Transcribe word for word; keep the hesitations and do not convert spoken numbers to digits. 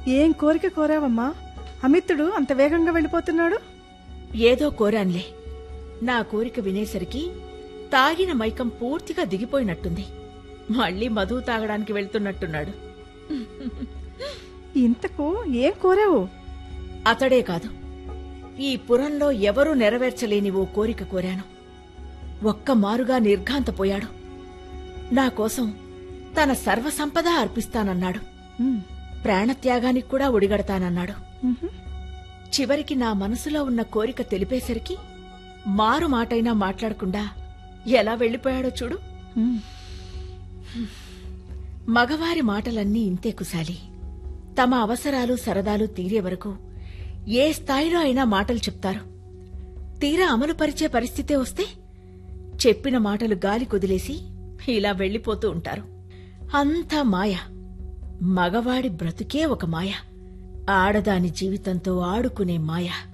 ఏం కోరిక కోరావమ్మా? అమిత్తుడు అంత వేగంగా వెళ్ళిపోతున్నాడు. ఏదో కోరాన్లే. నా కోరిక వినేసరికి తాగిన మైకం పూర్తిగా దిగిపోయినట్టుంది. మళ్లీ మధు తాగడానికి వెళ్తున్నట్టున్నాడు. ఇంతకు ఏం కోరావు? అతడే కాదు, ఈ పురంలో ఎవరూ నెరవేర్చలేని ఓ కోరిక కోరాను. ఒక్క మారుగా నిర్ఘాంతపోయాడు. నాకోసం తన సర్వసంపద అర్పిస్తానన్నాడు. ప్రాణత్యాగానికి కూడా ఒడిగడతానన్నాడు. చివరికి నా మనసులో ఉన్న కోరిక తెలిపేసరికి మారు మాటైనా మాట్లాడకుండా ఎలా వెళ్లిపోయాడో చూడు. మగవారి మాటలన్నీ ఇంతే కుశాలి. తమ అవసరాలు సరదాలు తీరే వరకు ఏ స్థాయిలో అయినా మాటలు చెప్తారు. తీరా అమలుపరిచే పరిస్థితే వస్తే చెప్పిన మాటలు గాలి కుదిలేసి ఇలా వెళ్లిపోతూ ఉంటారు. అంతా మాయ. మగవాడి బ్రతుకే ఒక మాయ. ఆడదాని జీవితంతో ఆడుకునే మాయ.